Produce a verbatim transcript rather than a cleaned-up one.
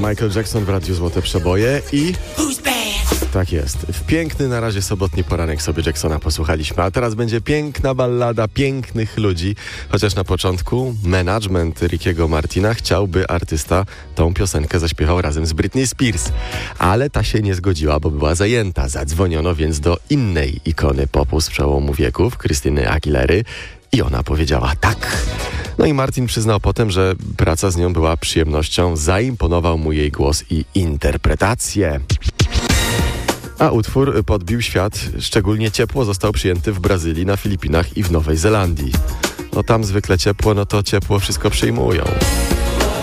Michael Jackson w Radiu Złote Przeboje i... Tak jest. W piękny na razie sobotni poranek sobie Jacksona posłuchaliśmy, a teraz będzie piękna ballada pięknych ludzi, chociaż na początku management Rickiego Martina chciał, by artysta tą piosenkę zaśpiewał razem z Britney Spears, ale ta się nie zgodziła, bo była zajęta. Zadzwoniono więc do innej ikony popu z przełomu wieków, Christiny Aguilery, i ona powiedziała tak. No i Martin przyznał potem, że praca z nią była przyjemnością, zaimponował mu jej głos i interpretacje. A utwór podbił świat, szczególnie ciepło został przyjęty w Brazylii, na Filipinach i w Nowej Zelandii. No tam zwykle ciepło, no to ciepło wszystko przyjmują.